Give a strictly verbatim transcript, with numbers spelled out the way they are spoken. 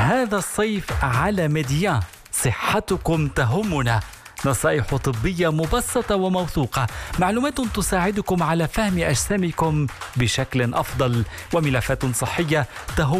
هذا الصيف على ميديان صحتكم تهمنا. نصائح طبية مبسطة وموثوقة، معلومات تساعدكم على فهم أجسامكم بشكل أفضل، وملفات صحية تهم